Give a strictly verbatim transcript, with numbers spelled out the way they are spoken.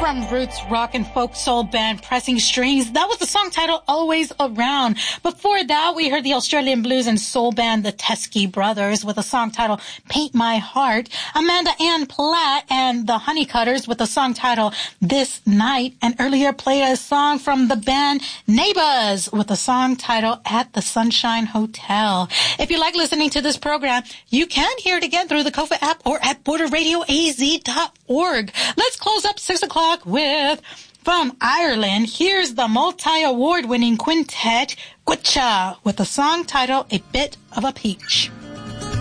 From roots rock and folk soul band Pressing Strings, that was the song title Always Around. Before that, we heard the Australian blues and soul band the Teskey Brothers with a song title Paint My Heart, Amanda Ann Platt and the Honeycutters with a song title This Night, and earlier played a song from the band Neighbors with a song title At the Sunshine Hotel. If you like listening to this program, you can hear it again through the Kofa app or at border radio a z dot org. Let's close up six o'clock with, from Ireland, here's the multi-award winning quintet Gutcha with the song title A Bit of a Peach.